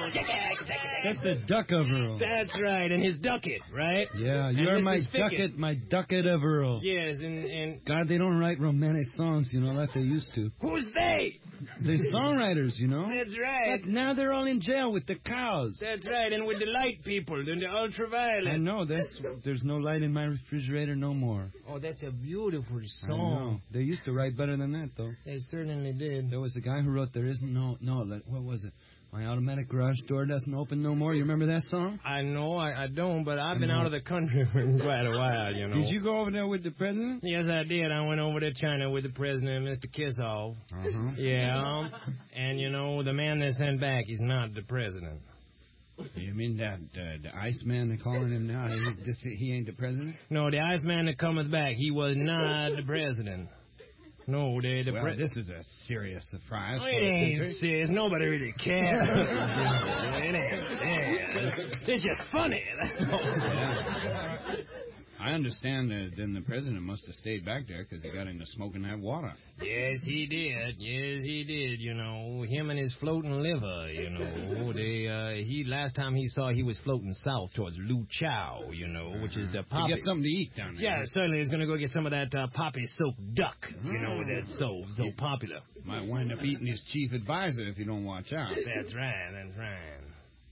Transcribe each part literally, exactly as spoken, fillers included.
That's the duck of Earl. That's right, and his ducket, right? Yeah, you and are my Mister Spigot. ducket, my ducket of Earl. Yes, and, and... God, they don't write romantic songs, you know, like they used to. Who's they? They're songwriters, you know. That's right. But now they're all in jail with the cows. That's right, and with the light people and the ultraviolet. I know, that's, there's no light in my refrigerator no more. Oh, that's a beautiful I song. know. They used to write better than that, though. They certainly did. There was a guy who wrote, there isn't no, no, like, what was it? My automatic garage door doesn't open no more. You remember that song? I know, I, I don't, but I've I been know. out of the country for quite a while, you know. Did you go over there with the president? Yes, I did. I went over to China with the president, Mister Kissoff. Uh-huh. Yeah, and, you know, the man they sent back, he's not the president. You mean that uh, the Iceman, they're calling him now? He, this, he ain't the president? No, the Iceman that cometh back, he was not the president. No, they the Well, pre- this is a serious surprise. Oh, for it the ain't country. serious. Nobody really cares. It ain't serious. It's just funny. That's all. Yeah. I understand that then the president must have stayed back there because he got into smoking that water. Yes, he did. Yes, he did. You know, him and his floating liver. You know, they. Uh, he last time he saw he was floating south towards Lu Chow. You know, which is the You poppy. get something to eat down there. Yeah, certainly he's gonna go get some of that uh, poppy soaked duck. You know, that's so so popular. Might wind up eating his chief advisor if you don't watch out. That's right. That's right.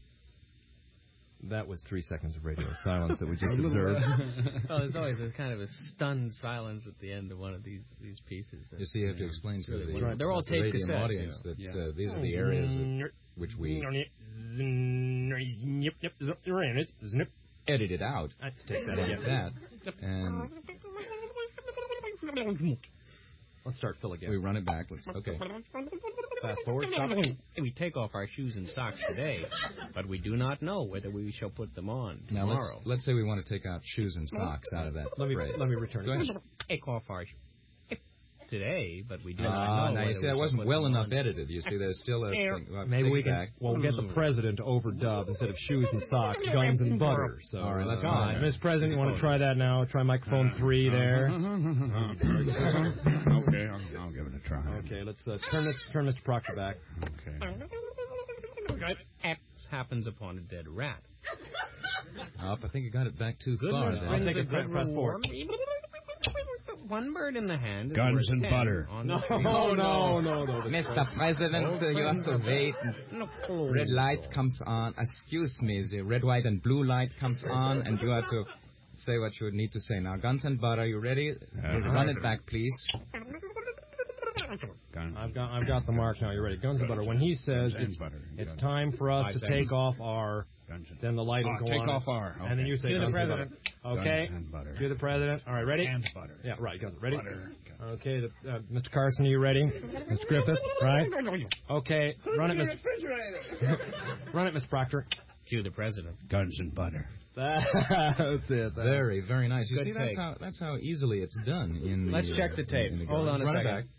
That was three seconds of radio silence that we just observed. Well, there's always a kind of a stunned silence at the end of one of these these pieces. You see, you have to explain to really the, right. They're all the tape radio cassettes, audience you know. that Yeah. uh, these are the areas that, which we edited out. Let's take that like again. that, and Let's start Phil again. we run it back. Let's, okay. Fast forward. Stop. We take off our shoes and socks today, but we do not know whether we shall put them on Now tomorrow. let's let's say we want to take out shoes and socks out of that Let me phrase. let me return. Go it. ahead. Take off our shoes today, but we do not Ah, know. now you whether see we that shall wasn't put well them enough on. edited. You see, there's still a thing. We'll have to Maybe take we it can. back. We'll get the president to overdub instead of shoes and socks, guns and butter. So, All right, let's uh, go. all right, Miss President, you want to try that now? Try microphone three there. Okay, I'll, I'll give it a try. Okay, let's uh, turn this, turn Mister Proctor back. Okay. X happens upon a dead rat. Up, I think you got it back too Goodness far there. I'll brings take a it good press forward. reward. One bird in the hand. Is Guns worth and ten butter. on No, the tree. no, no, no, no. Mister President, you have to wait. No. Red light comes on. Excuse me, the red, white, and blue light comes on, and you have to say what you need to say. Now, guns and butter, you ready? Run it back, please. I've got I've got the mark now. You ready? Guns and butter. When he says Guns and it's, butter. it's Guns. time for us Five to seconds. take off our, Guns and- then the light will Oh, go take on. off our, And then okay. you say To the guns and president. butter. Okay. Guns and butter. To the president. All right, ready? And butter. Yeah, right. Guns. Ready? Butter. Okay, the, uh, Mister Carson, are you ready? Mister Griffith, right? Okay, run it, Mister Run it, Mister Proctor. To the president. Guns and butter. That's it. That- Very, very nice. You Good see, that's take. how that's how easily it's done. In the, Let's check the uh, tape. in the Hold on a Run it second. back.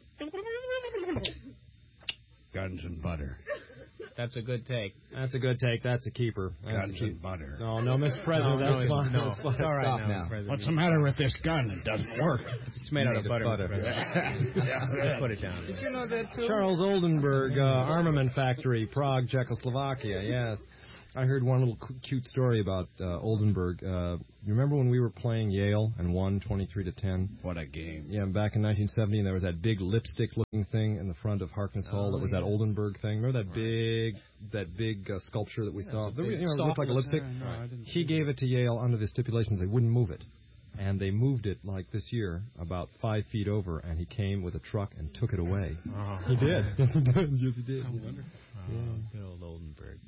Guns and butter. That's a good take. That's a good take. That's a keeper. That's a Guns keeper. and butter. No, no, Mister President, No, that's no, fine. no. That's fine. It's all right Stop now, now. Mister President. What's the matter with this gun? It doesn't work. It's made out of Made of butter. butter. Mister President. Put it down. Did you know that too? Charles Oldenburg uh, Armament Factory, Prague, Czechoslovakia. Yes, I heard one little cu- cute story about uh, Oldenburg. Uh, you remember when we were playing Yale and won twenty-three to ten? What a game. Yeah, back in nineteen seventy, and there was that big lipstick-looking thing in the front of Harkness Hall. Oh, that was that yes. Oldenburg thing. Remember that big, that big uh, sculpture that we saw? it's a The- big you know, it looked like a lipstick. No, I didn't He gave it to Yale under the stipulation they wouldn't move it. And they moved it, like this year, about five feet over, and he came with a truck and took it away. Oh. He did. Yes, he did. Yes, he did. Oh, good old Oldenburg.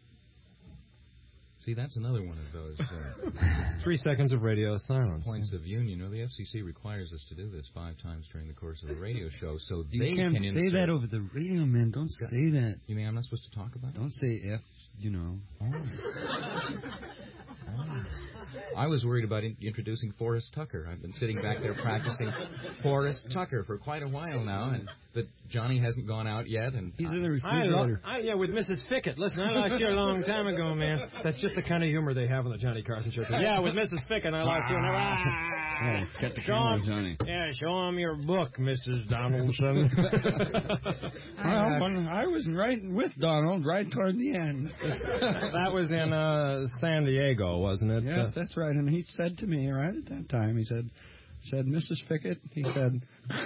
See, that's another one of those uh, Three seconds of radio silence. points of union. You know, the F C C requires us to do this five times during the course of a radio show, so You they can't can say insert. that over the radio, man. Don't say that. You mean I'm not supposed to talk about it? Don't say F, you know. I was worried about in- introducing Forrest Tucker. I've been sitting back there practicing Forrest Tucker for quite a while now, and but Johnny hasn't gone out yet. And He's in the I lo- refrigerator. I, yeah, with Missus Fickett. Listen, I lost you a long time ago, man. That's just the kind of humor they have on the Johnny Carson show. Yeah, with Missus Fickett, I lost you. Ah. Hey, cut the Show camera, 'em- Johnny. Yeah, show him your book, Missus Donaldson. Well, when I was right with Donald right toward the end. That was in uh, San Diego, wasn't it? Yes, Uh, that's right. And he said to me right at that time, he said, said Missus Fickett, he said,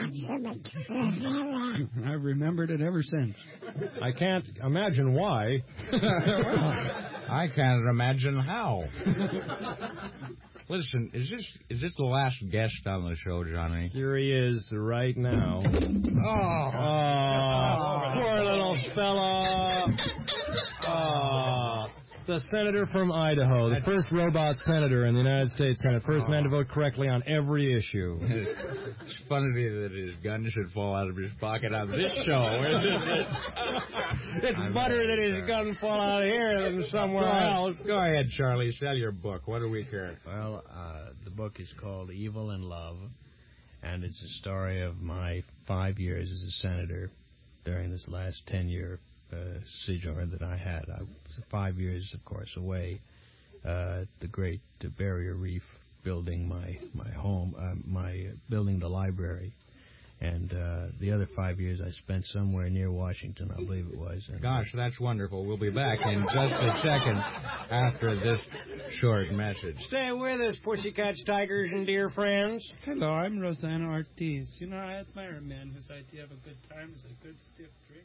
I've remembered it ever since. I can't imagine why. I can't imagine how. Listen, is this is this the last guest on the show, Johnny? Here he is right now. Oh, poor little fella. Oh, the senator from Idaho, the first robot senator in the United States Senate, first man to vote correctly on every issue. It's funny that his gun should fall out of his pocket on this show, isn't it? It's better that his gun fall out here than somewhere else. Go ahead, Charlie. Sell your book. What do we care? Well, uh, the book is called Evil and Love, and it's a story of my five years as a senator during this last ten-year uh, sojourn that I had. I was five years, of course, away uh, at the Great Barrier Reef, building my my home, uh, my uh, building the library. And uh, the other five years I spent somewhere near Washington, I believe it was. And Gosh, that's wonderful. We'll be back in just a second after this short message. Stay with us, pussycats, tigers, and dear friends. Hello, I'm Rosanna Ortiz. You know, I admire a man whose idea of a good time is a good stiff drink.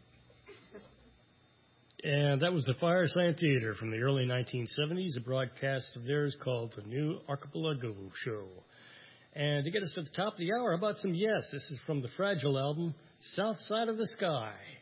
And that was the Fireside Theater from the early nineteen seventies, a broadcast of theirs called The New Archipelago Show. And to get us to the top of the hour, how about some Yes? This is from the Fragile album, South Side of the Sky.